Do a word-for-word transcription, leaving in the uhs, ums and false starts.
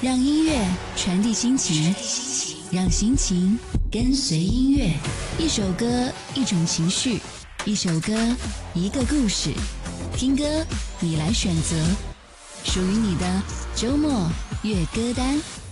让音乐传递心情，让心情跟随音乐。一首歌，一种情绪；一首歌，一个故事。听歌，你来选择，属于你的周末乐歌单。